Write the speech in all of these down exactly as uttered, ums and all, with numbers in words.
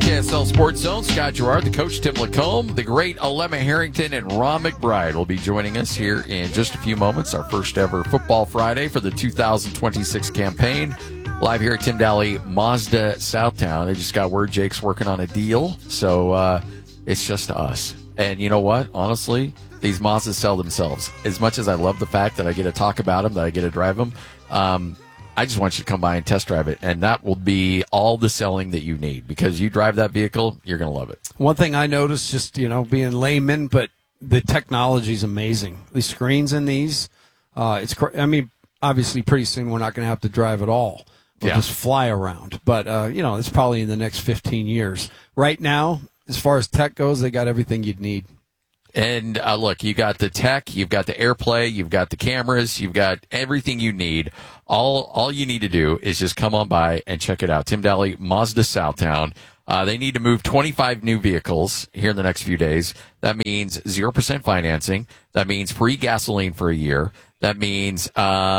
K S L Sports Zone. Scott Gerard, the coach, Tim Lacombe, the great Alema Harrington, and Ron McBride will be joining us here in just a few moments. Our first ever Football Friday for the two thousand twenty-six campaign. Live here at Tim Dahle Mazda Southtown. They just got word Jake's working on a deal, so uh, it's just us. And you know what? Honestly, these Mazdas sell themselves. As much as I love the fact that I get to talk about them, that I get to drive them, um, I just want you to come by and test drive it, and that will be all the selling that you need, because you drive that vehicle, you're going to love it. One thing I noticed, just, you know, being layman, but the technology is amazing. The screens in these, uh, it's, I mean, obviously pretty soon we're not going to have to drive at all. We'll yeah. just fly around. But, uh, you know, it's probably in the next fifteen years. Right now, as far as tech goes, they got everything you'd need. And uh, look, you got the tech, you've got the AirPlay, you've got the cameras, you've got everything you need. All all you need to do is just come on by and check it out. Tim Dahle Mazda Southtown. Uh, they need to move twenty-five new vehicles here in the next few days. That means zero percent financing. That means free gasoline for a year. That means,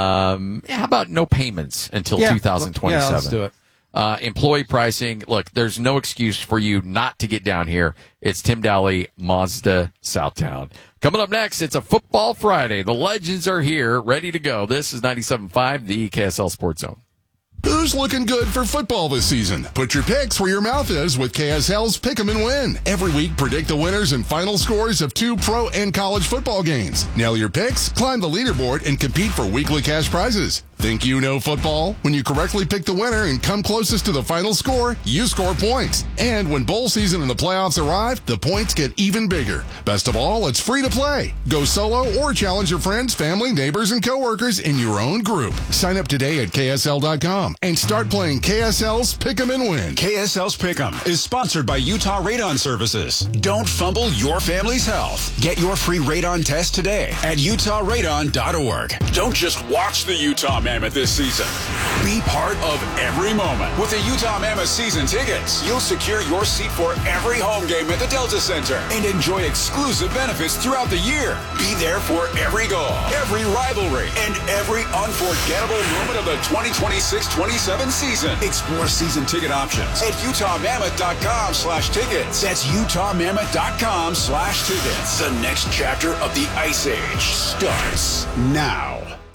um, how about no payments until yeah. two thousand twenty-seven? Yeah, let's do it. Uh, employee pricing. Look, there's no excuse for you not to get down here. It's Tim Dahle Mazda Southtown. Coming up next, it's a Football Friday. The legends are here, ready to go. This is ninety-seven point five, the K S L Sports Zone. Who's looking good for football this season? Put your picks where your mouth is with K S L's Pick 'em and Win. Every week, predict the winners and final scores of two pro and college football games. Nail your picks, climb the leaderboard, and compete for weekly cash prizes. Think you know football? When you correctly pick the winner and come closest to the final score, you score points. And when bowl season and the playoffs arrive, the points get even bigger. Best of all, it's free to play. Go solo or challenge your friends, family, neighbors, and coworkers in your own group. Sign up today at K S L dot com and start playing K S L's Pick 'em and Win. K S L's Pick 'em is sponsored by Utah Radon Services. Don't fumble your family's health. Get your free radon test today at Utah Radon dot org. Don't just watch the Utah Mammoth this season. Be part of every moment. With the Utah Mammoth season tickets, you'll secure your seat for every home game at the Delta Center and enjoy exclusive benefits throughout the year. Be there for every goal, every rivalry, and every unforgettable moment of the twenty twenty-six twenty-seven season. Explore season ticket options at Utah Mammoth dot com slash tickets. That's Utah Mammoth dot com slash tickets. The next chapter of the Ice Age starts now.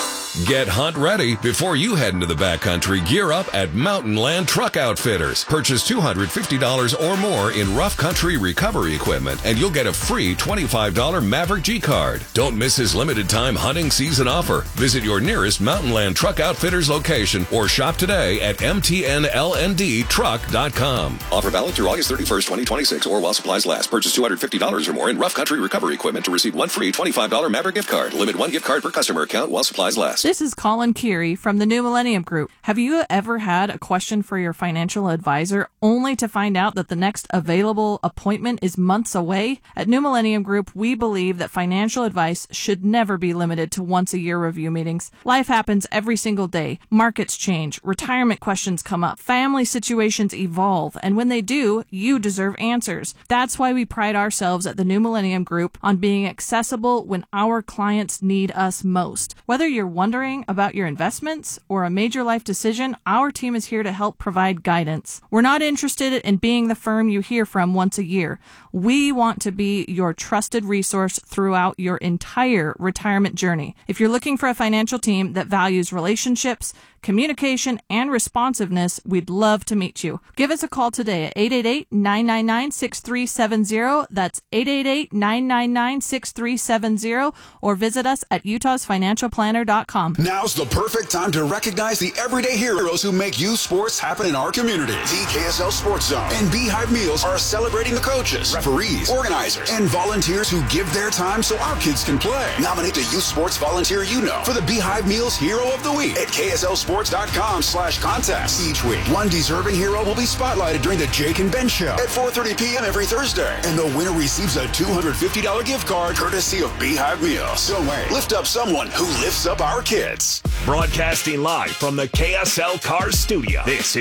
Get hunt ready before you head into the backcountry. Gear up at Mountain Land Truck Outfitters. Purchase two hundred fifty dollars or more in rough country recovery equipment, and you'll get a free twenty-five dollars Maverick G card. Don't miss his limited time hunting season offer. Visit your nearest Mountain Land Truck Outfitters location or shop today at M T N L N D truck dot com. Offer valid through August thirty-first, twenty twenty-six or while supplies last. Purchase two hundred fifty dollars or more in rough country recovery equipment to receive one free twenty-five dollars Maverick gift card. Limit one gift card per customer account while supplies last. This is Colin Keary from the New Millennium Group. Have you ever had a question for your financial advisor only to find out that the next available appointment is months away? At New Millennium Group, we believe that financial advice should never be limited to once a year review meetings. Life happens every single day. Markets change, retirement questions come up, family situations evolve, and when they do, you deserve answers. That's why we pride ourselves at the New Millennium Group on being accessible when our clients need us most. Whether you're wondering about your investments or a major life decision, our team is here to help provide guidance. We're not interested in being the firm you hear from once a year. We want to be your trusted resource throughout your entire retirement journey. If you're looking for a financial team that values relationships, communication, and responsiveness, we'd love to meet you. Give us a call today at eight eight eight, nine nine nine, six three seven zero. That's eight eight eight, nine nine nine, six three seven zero, or visit us at utahs financial planner dot com. Now's the perfect time to recognize the everyday heroes who make youth sports happen in our community. The K S L Sports Zone and Beehive Meals are celebrating the coaches, referees, organizers, and volunteers who give their time so our kids can play. Nominate the youth sports volunteer you know for the Beehive Meals Hero of the Week at K S L sports dot com slash contest. Each week, one deserving hero will be spotlighted during the Jake and Ben Show at four thirty p.m. every Thursday. And the winner receives a two hundred fifty dollars gift card courtesy of Beehive Meals. Don't wait. Lift up someone who lifts up our kids. Broadcasting live from the K S L Cars studio. This